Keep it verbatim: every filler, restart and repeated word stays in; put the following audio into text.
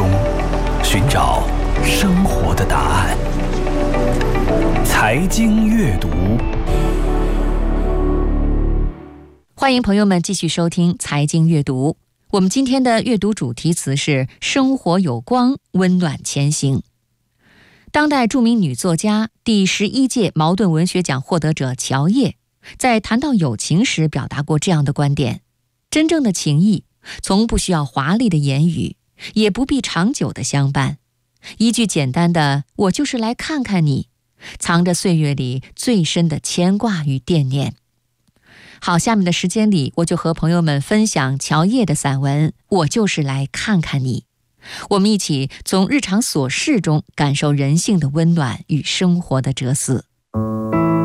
中寻找生活的答案。财经阅读， 欢迎朋友们继续收听财经阅读。我们今天的阅读主题词是生活有光，温暖前行。当代著名女作家、第十一届茅盾文学奖获得者乔叶在谈到友情时表达过这样的观点：真正的情谊从不需要华丽的言语，也不必长久的相伴，一句简单的“我就是来看看你”，藏着岁月里最深的牵挂与惦念。好，下面的时间里，我就和朋友们分享乔叶的散文《我就是来看看你》。我们一起从日常琐事中感受人性的温暖与生活的哲思。